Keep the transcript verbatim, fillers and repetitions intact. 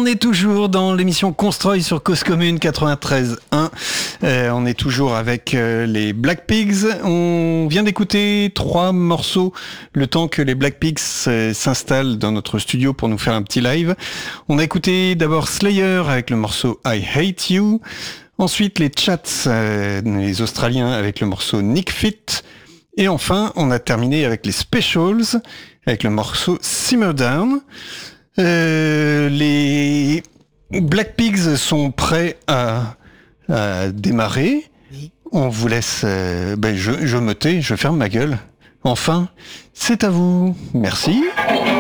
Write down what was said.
est toujours dans l'émission Constroy sur Cause Commune quatre-vingt-treize un. Euh, on est toujours avec euh, les Black Pigs. On vient d'écouter trois morceaux le temps que les Black Pigs euh, s'installent dans notre studio pour nous faire un petit live. On a écouté d'abord Slayer avec le morceau I Hate You. Ensuite les Chats, euh, les Australiens avec le morceau Nick Fit. Et enfin, on a terminé avec les Specials avec le morceau Simmer Down. Euh, les Black Pigs sont prêts à, à démarrer. Oui. On vous laisse... Euh, ben je, je me tais, je ferme ma gueule. Enfin, c'est à vous. Merci.